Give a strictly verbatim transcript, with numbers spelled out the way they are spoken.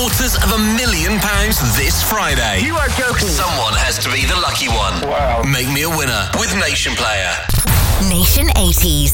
quarters of a million pounds this Friday. You are joking. Someone has to be the lucky one. Wow. Make me a winner with Nation Player. Nation eighties.